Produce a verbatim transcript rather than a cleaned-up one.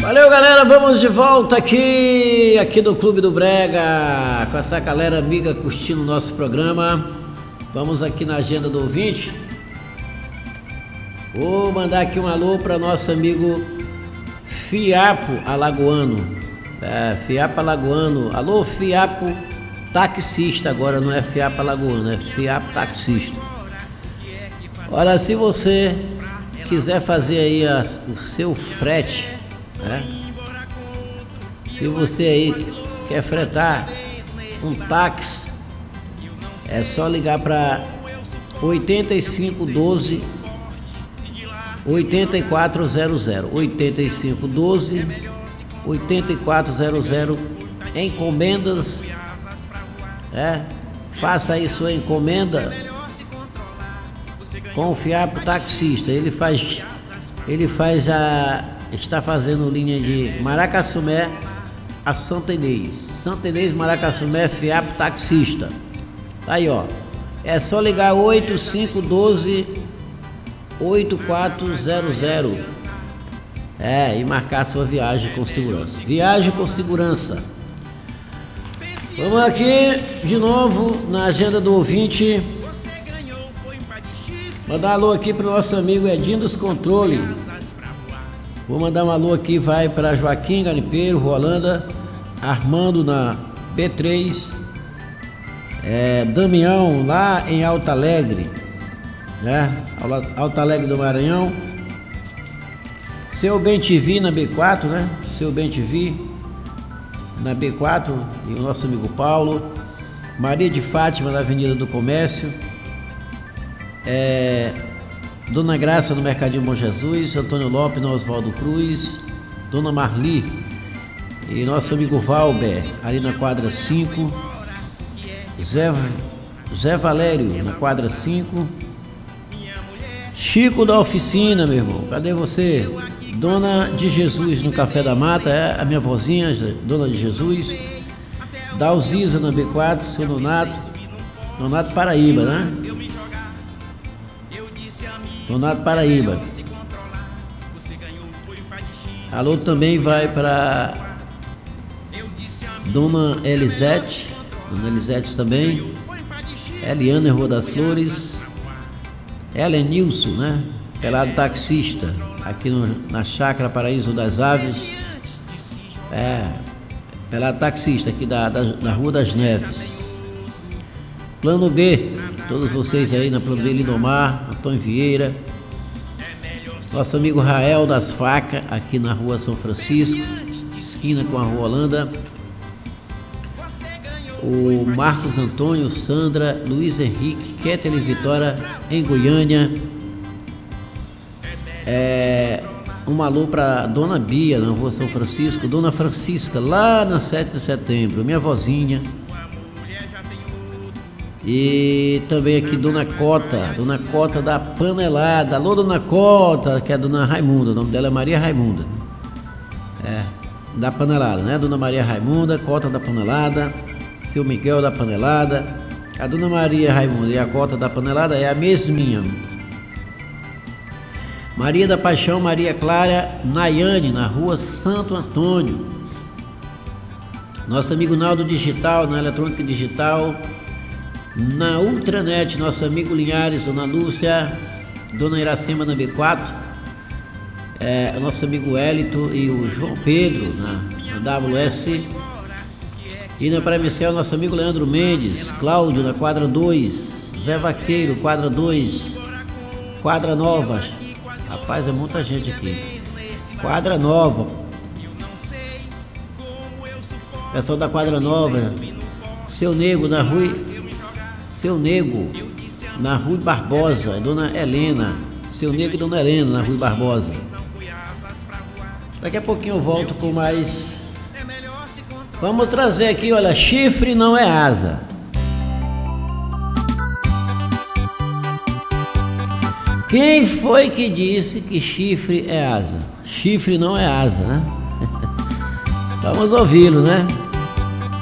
Valeu, galera, vamos de volta aqui, aqui no Clube do Brega, com essa galera amiga curtindo o nosso programa. Vamos aqui na agenda do ouvinte. Vou mandar aqui um alô para nosso amigo Fiapo Alagoano. É, Fiapo Alagoano. Alô, Fiapo taxista, agora não é Fiapo Alagoano, é Fiapo taxista. Olha, se você quiser fazer aí a, o seu frete, né? Se você aí quer fretar um táxi, é só ligar para oitenta e cinco doze oitenta e quatro zero zero oitenta e cinco doze oitenta e quatro zero zero. Encomendas, é? Faça aí sua encomenda com o Fiapo taxista. Ele faz, ele faz a, está fazendo linha de Maracassumé a Santa Inês, Santa Inês, Maracassumé, Fiapo taxista. Aí, ó, é só ligar oitenta e cinco doze oitenta e quatro zero zero, é, e marcar sua viagem com segurança. Viagem com segurança. Vamos aqui de novo na agenda do ouvinte. Mandar um alô aqui para o nosso amigo Edinho dos Controle. Vou mandar um alô aqui, vai para Joaquim Garimpeiro, Rolanda, Armando na B três, é, Damião lá em Alto Alegre, né? Alto Alegre do Maranhão. Seu Bem T V na B quatro, né? Seu Bem T V na B quatro, e o nosso amigo Paulo. Maria de Fátima na Avenida do Comércio. É, Dona Graça no Mercadinho Bom Jesus, Antônio Lopes no Oswaldo Cruz, Dona Marli e nosso amigo Valber ali na quadra cinco, Zé, Zé Valério na quadra cinco, Chico da Oficina, meu irmão, cadê você? Dona de Jesus no Café da Mata, é a minha vozinha, Dona de Jesus. Dalziza na B quatro, seu Donato, Donato Paraíba, né? Donato Paraíba. Alô também vai para Dona Elisete, Dona Elisete também, Eliana Rua das Flores, Helenilson, né? Pelado taxista, aqui no, na Chácara Paraíso das Aves. É, Pelado taxista aqui da, da, da Rua das Neves. Plano B, todos vocês aí na Plano B, Lindomar, Antônio Vieira. Nosso amigo Rael das Facas, aqui na Rua São Francisco, esquina com a Rua Holanda. O Marcos Antônio, Sandra, Luiz Henrique, Ketelin Vitória, em Goiânia. É, um alô para Dona Bia, na Rua São Francisco. Dona Francisca, lá na sete de setembro, minha vozinha. E também aqui Dona Cota, Dona Cota da Panelada. Alô, Dona Cota, que é a Dona Raimunda, o nome dela é Maria Raimunda. É, da Panelada, né? Dona Maria Raimunda, Cota da Panelada, seu Miguel da Panelada. A Dona Maria Raimunda e a Cota da Panelada é a mesminha. Maria da Paixão, Maria Clara Nayane, na Rua Santo Antônio. Nosso amigo Naldo Digital, na Eletrônica Digital. Na Ultranet, nosso amigo Linhares, Dona Lúcia, Dona Iracema na B quatro, é, nosso amigo Hélito e o João Pedro na, na W S. E na Premicel, nosso amigo Leandro Mendes, Cláudio na quadra dois, Zé Vaqueiro, quadra dois, quadra nova. Rapaz, é muita gente aqui. Quadra nova. Pessoal da quadra nova, seu Nego na Rua. Seu Nego, na Rui Barbosa, é Dona Helena. Seu Nego e Dona Helena, na Rui Barbosa. Daqui a pouquinho eu volto com mais. Vamos trazer aqui, olha, chifre não é asa. Quem foi que disse que chifre é asa? Chifre não é asa, né? Vamos ouvi-lo, né?